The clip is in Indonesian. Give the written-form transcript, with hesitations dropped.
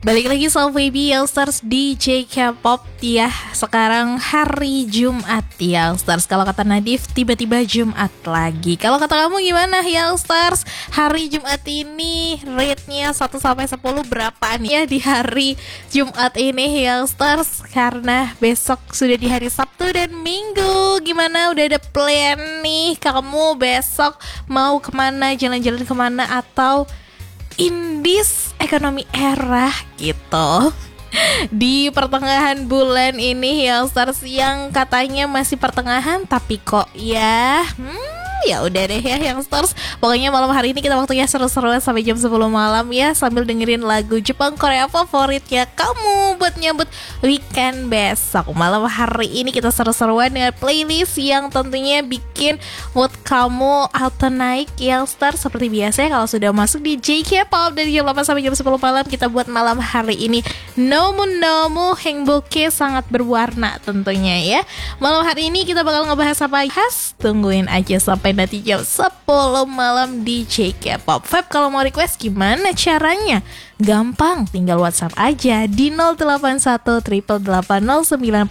Balik lagi sama Baby Youngsters DJ K-pop ya. Sekarang hari Jumat Youngsters. Kalau kata Nadif tiba-tiba Jumat lagi. Kalau kata kamu gimana Youngsters? Hari Jumat ini rate-nya 1-10 berapa nih ya di hari Jumat ini Youngsters? Karena besok sudah di hari Sabtu dan Minggu. Gimana, udah ada plan nih kamu besok mau kemana, jalan-jalan kemana, atau in this economy era gitu. Di pertengahan bulan ini Youngsters, yang katanya masih pertengahan tapi kok ya ya udah deh ya Youngsters. Pokoknya malam hari ini kita waktunya seru-seruan sampai jam 10 malam ya, sambil dengerin lagu Jepang Korea favoritnya kamu buat nyambut weekend besok. Malam hari ini kita seru-seruan dengan playlist yang tentunya bikin mood kamu auto naik Youngsters. Seperti biasa kalau sudah masuk di J-K-pop dari jam 8 sampai jam 10 malam, kita buat malam hari ini nomu hengboke sangat berwarna tentunya ya. Malam hari ini kita bakal ngebahas apa khas, tungguin aja sampai nanti jam 10 malam di J-K-pop Vibe. Kalau mau request gimana caranya? Gampang, tinggal WhatsApp aja di 081 888 09